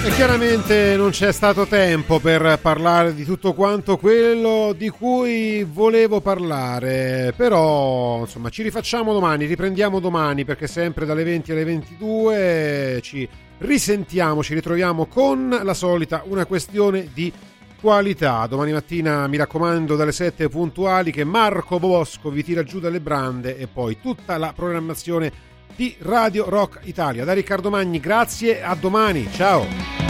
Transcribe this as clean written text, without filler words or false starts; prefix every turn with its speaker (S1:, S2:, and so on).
S1: E chiaramente non c'è stato tempo per parlare di tutto quanto quello di cui volevo parlare, però insomma ci rifacciamo domani, riprendiamo domani, perché sempre dalle 20 alle 22 ci risentiamo, ci ritroviamo con la solita Una Questione di Qualità. Domani mattina, mi raccomando, dalle 7 puntuali, che Marco Bosco vi tira giù dalle brande, e poi tutta la programmazione di Radio Rock Italia. Da Riccardo Magni, grazie, a domani, ciao!